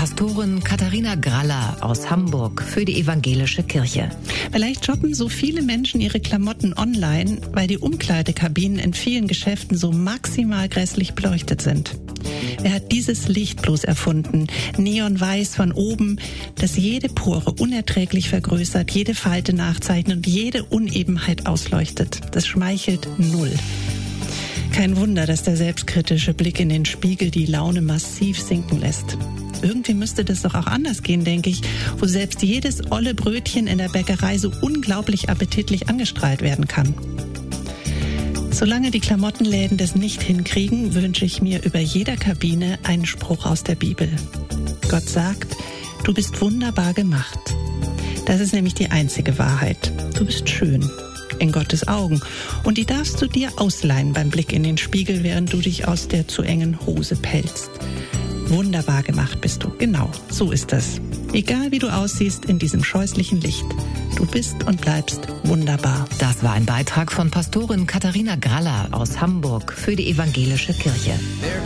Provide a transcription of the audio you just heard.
Pastorin Katharina Graller aus Hamburg für die Evangelische Kirche. Vielleicht shoppen so viele Menschen ihre Klamotten online, weil die Umkleidekabinen in vielen Geschäften so maximal grässlich beleuchtet sind. Wer hat dieses Licht bloß erfunden? Neonweiß von oben, das jede Pore unerträglich vergrößert, jede Falte nachzeichnet und jede Unebenheit ausleuchtet. Das schmeichelt null. Kein Wunder, dass der selbstkritische Blick in den Spiegel die Laune massiv sinken lässt. Irgendwie müsste das doch auch anders gehen, denke ich, wo selbst jedes olle Brötchen in der Bäckerei so unglaublich appetitlich angestrahlt werden kann. Solange die Klamottenläden das nicht hinkriegen, wünsche ich mir über jeder Kabine einen Spruch aus der Bibel. Gott sagt, du bist wunderbar gemacht. Das ist nämlich die einzige Wahrheit. Du bist schön. In Gottes Augen. Und die darfst du dir ausleihen beim Blick in den Spiegel, während du dich aus der zu engen Hose pelzt. Wunderbar gemacht bist du. Genau, so ist das. Egal wie du aussiehst in diesem scheußlichen Licht. Du bist und bleibst wunderbar. Das war ein Beitrag von Pastorin Katharina Graller aus Hamburg für die Evangelische Kirche.